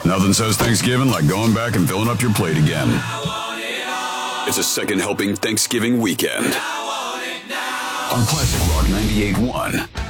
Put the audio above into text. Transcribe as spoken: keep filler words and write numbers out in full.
Nothing says Thanksgiving like going back and filling up your plate again. It's a second helping Thanksgiving weekend on Classic Rock ninety-eight point one.